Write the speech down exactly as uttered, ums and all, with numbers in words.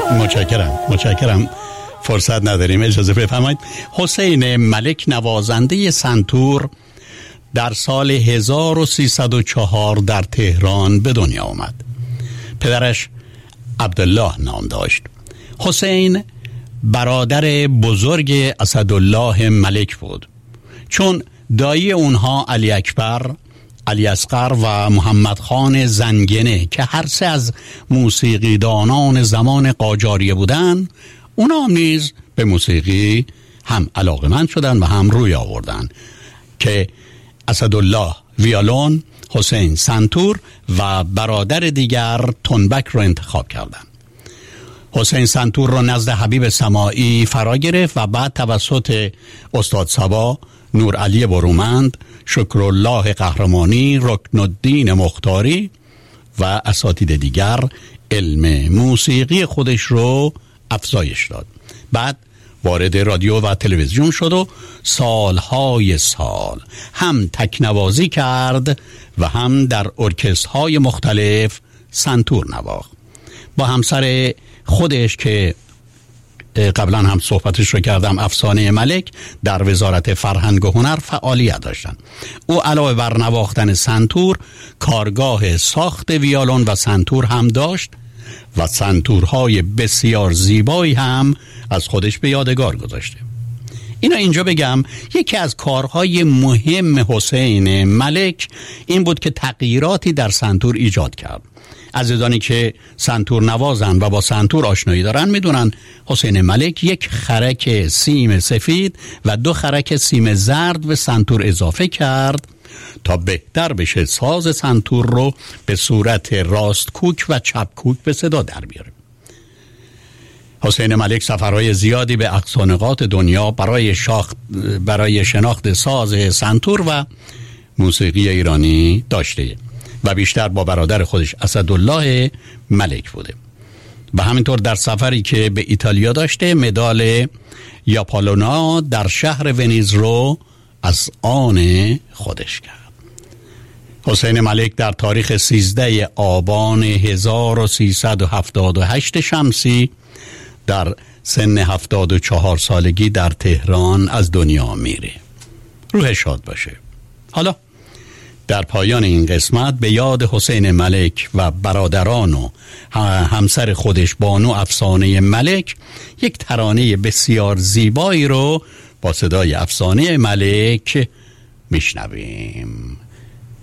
متشکرم متشکرم فرصت نداریم، اجازه بفرمایید. حسین ملک نوازنده سنتور در سال هزار و سیصد و چهار در تهران به دنیا آمد. پدرش عبدالله نام داشت. حسین برادر بزرگ اسدالله ملک بود، چون دایی اونها علی اکبر، علی اصغر و محمد خان زنگنه که هر سه از موسیقیدانان زمان قاجاریه بودن، اونا نیز به موسیقی هم علاقمند شدن و هم روی آوردن که اسدالله ویولون، حسین سنتور و برادر دیگر تنبک رو انتخاب کردن. حسین سنتور رو نزد حبیب سماعی فرا گرفت و بعد توسط استاد صبا، نورعلی برومند، شکرالله قهرمانی، رکن الدین مختاری و اساتید دیگر علم موسیقی خودش رو افزایش داد. بعد وارد رادیو و تلویزیون شد و سالهای سال هم تکنوازی کرد و هم در ارکسترهای مختلف سنتور نواخت. با همسر خودش که قبلا هم صحبتش رو کردم، افسانه ملک، در وزارت فرهنگ و هنر فعالیت داشتن. او علاوه بر نواختن سنتور کارگاه ساخت ویولون و سنتور هم داشت و سنتورهای بسیار زیبایی هم از خودش به یادگار گذاشته. اینا اینجا بگم یکی از کارهای مهم حسین ملک این بود که تغییراتی در سنتور ایجاد کرد. عزیزانی که سنتور نوازن و با سنتور آشنایی دارن میدونن حسین ملک یک خرک سیم سفید و دو خرک سیم زرد به سنتور اضافه کرد تا بهتر بشه ساز سنتور رو به صورت راست کوک و چپ کوک به صدا در بیاره. حسین ملک سفرهای زیادی به اقصا نقاط دنیا برای شاخت برای شناخت ساز سنتور و موسیقی ایرانی داشته و بیشتر با برادر خودش اسدالله ملک بوده. و همینطور در سفری که به ایتالیا داشته مدال یاپالونا در شهر ونیز رو از آن خودش کرد. حسین ملک در تاریخ سیزده آبان هزار و سیصد و هفتاد و هشت شمسی در سن هفتاد و چهار سالگی در تهران از دنیا میره. روح شاد باشه. حالا در پایان این قسمت به یاد حسین ملک و برادران و همسر خودش بانو افسانه ملک یک ترانه بسیار زیبایی رو با صدای افسانه ملک میشنویم.